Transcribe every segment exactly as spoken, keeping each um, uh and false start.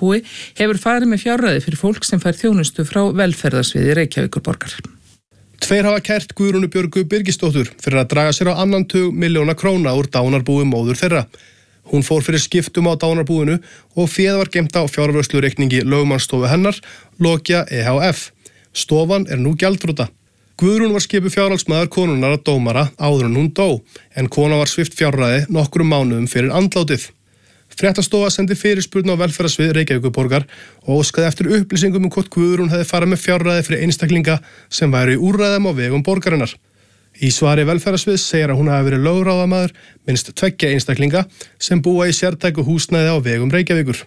dánarbúi hefur farið með fjárræði fyrir fólk sem fær þjónustu frá velferðarsviði Reykjavíkurborgar. Tveir hafa kært Guðrúnu Björgu Birgisdóttur fyrir að draga sér á annan tug milljóna króna úr dánarbúi móður þeirra. Hún fór fyrir skiptum á dánarbúinu og féð var geymt á fjárvörslureikningi lögmannsstofu hennar, Lokia E H F. Stofan er nú gjaldþrota. Guðrún var skipuð fjárhaldsmaður konunnar að dómara áður en hún dó, en kona var svipt fjárræði nokkrum mánuðum fyrir andlátið. Fréttastofa sendi fyrirspurn á velferðarsvið Reykjavíkurborgar og óskaði eftir upplýsingum um hvort Guðrún hefði farið með fjárræði fyrir einstaklinga sem væru í úrræðum á vegum borgarinnar. Í svari velferðarsviðs segir að hún hafi verið lögráðamaður minnst tveggja einstaklinga sem búa í sértæku húsnæði á vegum Reykjavíkur.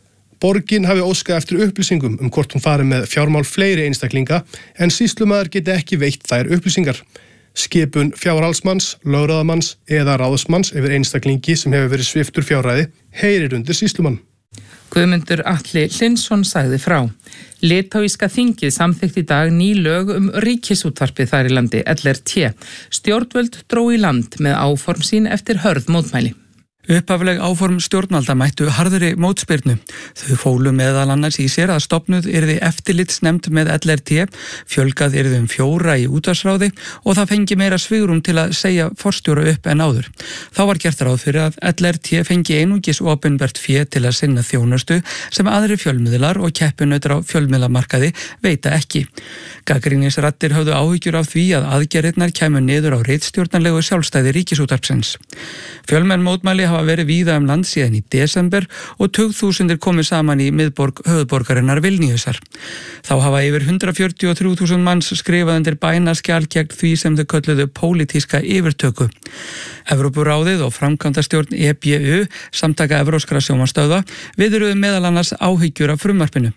Borgin hafi óskað eftir upplýsingum um hvort hún farið með fjármál fleiri einstaklinga en sýslumaður geti ekki veitt þær upplýsingar. Skipun fjárhaldsmanns, lögráðamanns eða ráðsmanns yfir einstaklingi sem hefur verið sviptur fjárræði heyrir undir sýslumann. Guðmundur Atli Hlynsson sagði frá. Litháíska þingið samþykkti í dag ný lög um ríkisútvarpið þar í landi, L R T. Stjórnvöld dró í land með áform sín eftir hörð mótmæli. Upphafleg áform stjórnvalda mættu harðri mótspyrnu. Þau fólu meðal annars í sér að stofnuð yrði eftirlitsnefnd með L R T, fjölgað yrði um fjóra í útvarpsráði og það fengi meira svigrúm til að segja forstjóra upp en áður. Þá var gert ráð fyrir að L R T fengi einungis opinbert fé til að sinna þjónustu sem aðri fjölmiðlar og keppinautar á fjölmiðlamarkaði veita ekki. Gagnrýnisraddir höfðu áhyggjur af því að aðgerðirnar kæmu niður á ritstjórnarlegu sjálfstæði Ríkisútvarpsins. Fjölmenn mótmæli hafa verið víða um land síðan í desember og tugþúsundir komið saman í miðborg höfuðborgarinnar Vilníusar. Þá hafa yfir hundrað fjörutíu og þrjú þúsund manns skrifað undir bænaskjal gegn því sem þau kölluðu pólitíska yfirtöku. Evrópuráðið og framkvæmdastjórn E B U, samtaka evrópskra sjónvarpsstöðva, viðruðu meðal annars áhyggjur af frumvarpinu.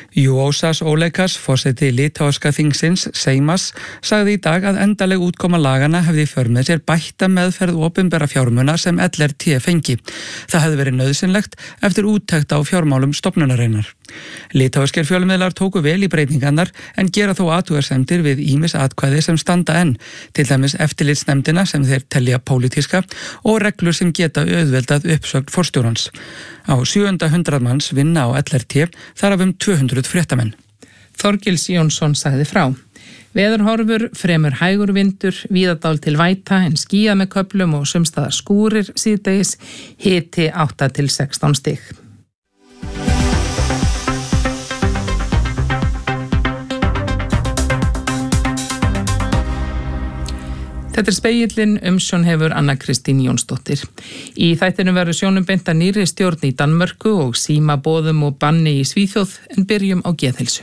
Juozas Olekas, forseti litáíska þingsins, Seimas, sagði í dag að endaleg útkoma lagana hefði í för með sér bætta meðferð opinbera fjármuna sem L R T fengi. Það hefði verið nauðsynlegt eftir úttekt á fjármálum stofnunarinnar. Litáískir fjölmiðlar tóku vel í breytingarnar en gera þó athugasemdir við ýmis atkvæði sem standa enn, til dæmis eftirlitsnefndina sem þeir telja pólitíska og reglur sem geta auðveldað uppsögn forstjórans. Á sjöunda hundrað manns vinna á L R T, þar af um tvö hundruð fréttamenn. Þorgils Jónsson sagði frá. Veðurhorfur, fremur hægur vindur, víðadál til væta en skýjað með köflum og sumstaðar skúrir síðdegis, hiti átta til sextán stig. Þetta er Spegillinn, umsjón hefur Anna Kristín Jónsdóttir. Í þættinu verður sjónum beint að nýrri stjórn í Danmörku og símaboðum og banni í Svíþjóð en byrjum á geðheilsu.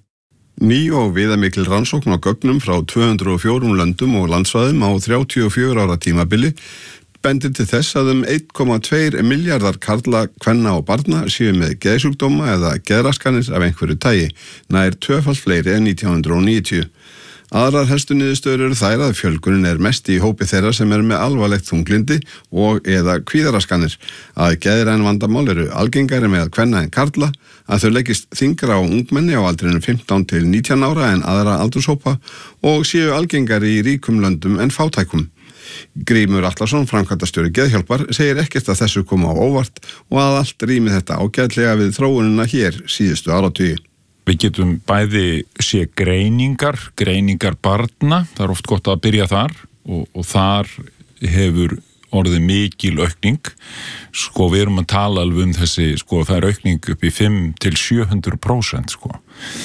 Ný og viðamikil rannsókn á gögnum frá tvö hundruð og fjórum löndum og landsvæðum á þrjátíu og fjögurra ára tímabili bendir til þess að um einn komma tveir milljarðar karla, kvenna og barna séu með geðsjúkdóma eða geðraskanir af einhverju tagi, nær tvöfalt fleiri en nítján hundruð og níutíu. Aðrar helstu niðurstöður eru þær að fjölgunin er mest í hópi þeirra sem er með alvarlegt þunglindi og eða kvíðaraskanir, að geðræn vandamál eru algengari með kvenna en karla, að þau leggist þyngra á ungmenni á aldrinum fimmtán til nítján ára en aðra aldurshópa og séu algengari í ríkum löndum en fátækum. Grímur Atlason, framkvæmdastjóri Geðhjálpar, segir ekkert að þessu koma á óvart og að allt rými þetta ágætlega við þróunina hér síðustu áratugi. Við getum bæði sé greiningar, greiningar barna, það er oft gott að byrja þar og, og þar hefur orðið mikil aukning. Sko við erum að tala alveg um þessi, sko það er aukning upp í fimm til sjö hundruð prósent sko.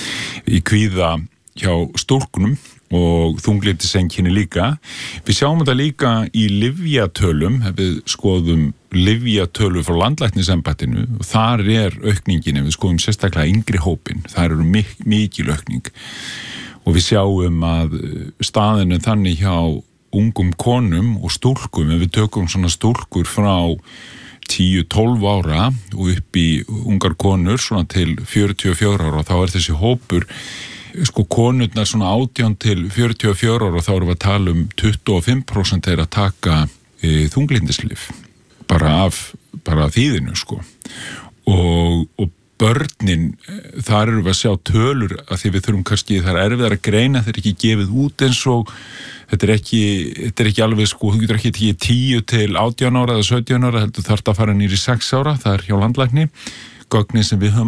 Í kvíða hjá stúlkunum og þunglyndiseinkenni líka. Við sjáum þetta líka í lyfjatölum, við skoðum lyfjatölu frá landlæknisembættinu og þar er aukningin, ef við skoðum sérstaklega yngri hópin, þar eru mik mikil aukning og við sjáum að staðinu þannig hjá ungum konum og stúlkum, ef við tökum svona stúlkur frá tíu til tólf ára og upp í ungar konur svona til fjörutíu og fjögurra ára, þá er þessi hópur sko konurnar svona átján til fjörutíu og fjögurra ára og þá erum við að tala um tuttugu og fimm prósent þeirra að taka e, þunglyndislyf bara af bara þýðinu sko og, og börnin, þar erum við að sjá tölur að því við þurfum kannski, það er erfiðar að greina, þetta er ekki gefið út eins og þetta er ekki, þetta er ekki alveg sko, þú getur ekki tekið tíu til átján ára eða sautján ára, heldur þarft að fara nýr í sex ára, það er hjá landlækni, gögnin sem við höfum